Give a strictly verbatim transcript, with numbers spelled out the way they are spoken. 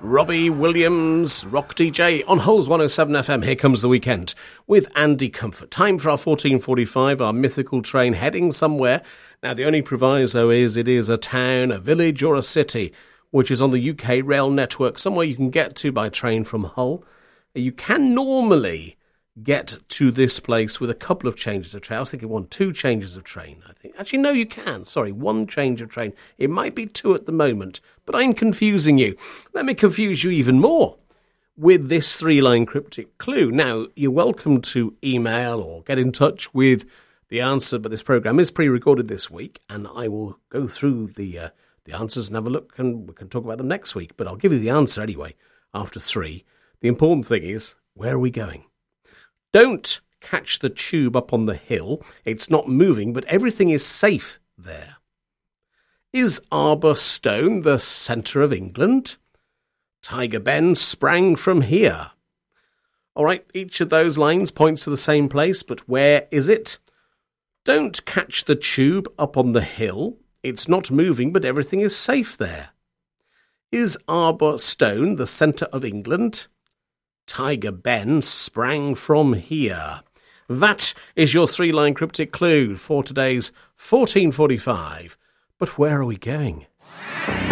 Robbie Williams, Rock D J, on Holes one oh seven F M. Here comes the weekend with Andy Comfort. Time for our fourteen forty-five, our mythical train heading somewhere. Now, the only proviso is it is a town, a village or a city, which is on the U K rail network, somewhere you can get to by train from Hull. You can normally get to this place with a couple of changes of train. I was thinking one, two changes of train, I think. Actually, no, you can. Sorry, one change of train. It might be two at the moment, but I'm confusing you. Let me confuse you even more with this three-line cryptic clue. Now, you're welcome to email or get in touch with the answer, but this programme is pre-recorded this week, and I will go through the uh, the answers and have a look, and we can talk about them next week. But I'll give you the answer anyway after three. The important thing is, where are we going? Don't catch the tube up on the hill. It's not moving, but everything is safe there. Is Arbor Stone the centre of England? Tiger Ben sprang from here. All right, each of those lines points to the same place, but where is it? Don't catch the tube up on the hill. It's not moving, but everything is safe there. Is Arbor Stone the centre of England? Tiger Ben sprang from here. That is your three-line cryptic clue for today's fourteen forty-five. But where are we going?